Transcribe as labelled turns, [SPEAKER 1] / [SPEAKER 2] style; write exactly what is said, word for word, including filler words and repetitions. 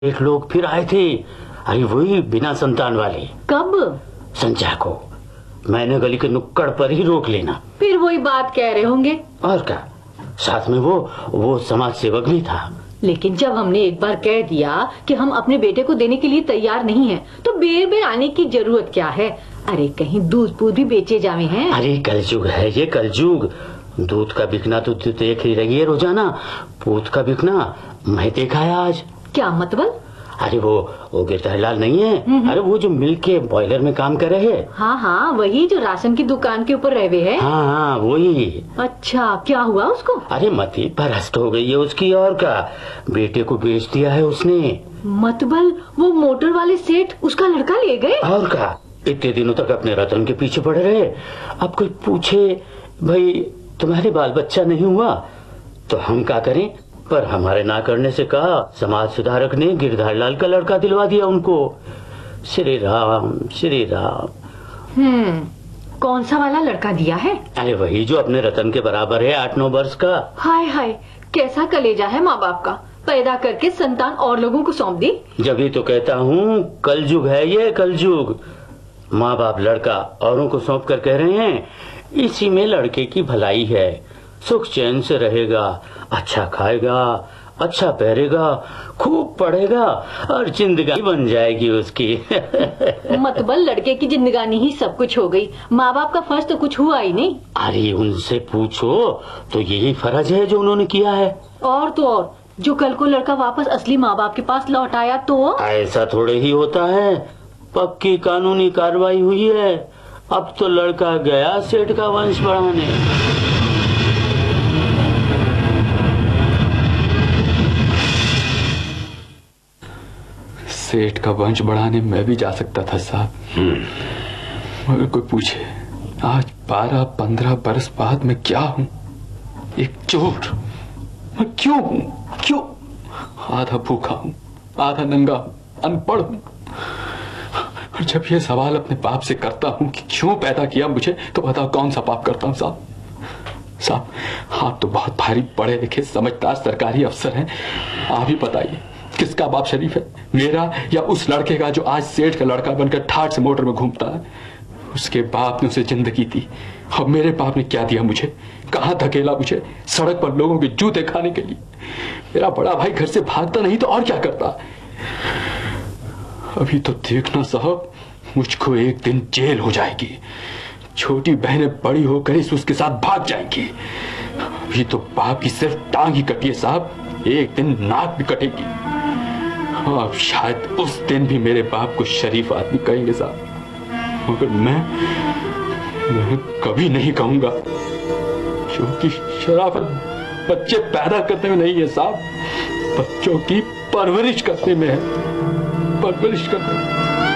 [SPEAKER 1] एक लोग फिर आए थे। अरे वही बिना संतान वाले।
[SPEAKER 2] कब?
[SPEAKER 1] संध्या को। मैंने गली के नुक्कड़ पर ही रोक लेना।
[SPEAKER 2] फिर वही बात कह रहे होंगे।
[SPEAKER 1] और क्या, साथ में वो वो समाज सेवक भी था।
[SPEAKER 2] लेकिन जब हमने एक बार कह दिया कि हम अपने बेटे को देने के लिए तैयार नहीं हैं, तो बेर बेर आने की जरूरत क्या है? अरे कहीं दूध पूध भी बेचे जावे हैं।
[SPEAKER 1] अरे कलयुग है ये, कलयुग। दूध का बिकना तो देख ही रही है रोजाना, पूत का बिकना मैं देखा है आज।
[SPEAKER 2] क्या मतलब?
[SPEAKER 1] अरे वो वो गिरधरलाल नहीं है? अरे वो जो मिल के बॉयलर में काम कर रहे हैं।
[SPEAKER 2] हाँ हाँ, वही जो राशन की दुकान के ऊपर रहे हैं।
[SPEAKER 1] हाँ हाँ वही।
[SPEAKER 2] अच्छा, क्या हुआ उसको?
[SPEAKER 1] अरे मती भ्रष्ट हो गई है उसकी, और का बेटे को बेच दिया है उसने।
[SPEAKER 2] मतबल वो मोटर वाले सेठ उसका लड़का ले गए?
[SPEAKER 1] और का, इतने दिनों तक अपने रतन के पीछे पड़े रहे। अब कोई पूछे भाई तुम्हारे बाल बच्चा नहीं हुआ तो हम क्या करें? पर हमारे ना करने से कहा समाज सुधारक ने गिरधरलाल का लड़का दिलवा दिया उनको। श्री राम श्री राम।
[SPEAKER 2] हम्म, कौन सा वाला लड़का दिया है?
[SPEAKER 1] अरे वही जो अपने रतन के बराबर है, आठ नौ वर्ष का।
[SPEAKER 2] हाय हाय, कैसा कलेजा है माँ बाप का, पैदा करके संतान और लोगों को सौंप दी।
[SPEAKER 1] जब ही तो कहता हूँ कलयुग है ये, कलयुग। माँ बाप लड़का औरों को सौंप कर कह रहे हैं इसी में लड़के की भलाई है, सुख चैन से रहेगा, अच्छा खाएगा, अच्छा पहरेगा, खूब पढ़ेगा और जिंदगी बन जाएगी उसकी।
[SPEAKER 2] मतबल लड़के की जिंदगानी ही सब कुछ हो गई, माँ बाप का फर्ज तो कुछ हुआ ही नहीं।
[SPEAKER 1] अरे उनसे पूछो तो यही फर्ज है जो उन्होंने किया है।
[SPEAKER 2] और तो और, जो कल को लड़का वापस असली माँ बाप के पास लौट आया तो?
[SPEAKER 1] ऐसा थोड़े ही होता है, पक्की कानूनी कार्रवाई हुई है। अब तो लड़का गया सेठ का वंश बढ़ाने।
[SPEAKER 3] सेठ का वंश बढ़ाने मैं भी जा सकता था साहब, मगर कोई पूछे आज बारह पंद्रह बरस बाद मैं क्या हूं? एक चोर। मैं क्यों हूं? क्यों? आधा भूखा हूं, आधा नंगा हूं, अनपढ़ हूं। और जब ये सवाल अपने बाप से करता हूं कि क्यों पैदा किया मुझे, तो बताओ कौन सा पाप करता हूं साहब? साहब आप तो बहुत भारी पढ़े लिखे समझदार सरकारी अफसर हैं, आप ही बताइए किसका बाप शरीफ है, मेरा या उस लड़के का जो आज सेठ का लड़का बनकर ठाट से मोटर में घूमता है? उसके बाप ने उसे जिंदगी दी, अब मेरे बाप ने क्या दिया मुझे? कहां धकेला मुझे? सड़क पर लोगों के जूते खाने के लिए। मेरा बड़ा भाई घर से भागता नहीं तो और क्या करता? अभी तो देखना साहब, मुझको एक दिन जेल हो जाएगी, छोटी बहनें बड़ी होकर इस उसके साथ भाग जाएंगी। अभी तो बाप की सिर्फ टांग ही कटी है साहब, एक दिन नाक भी कटेगी। हाँ, शायद उस दिन भी मेरे बाप को शरीफ आदमी कहेंगे साहब, मगर मैं मैं कभी नहीं कहूंगा, क्योंकि शराफत बच्चे पैदा करने में नहीं है साहब, बच्चों की परवरिश करने में है, परवरिश करने में।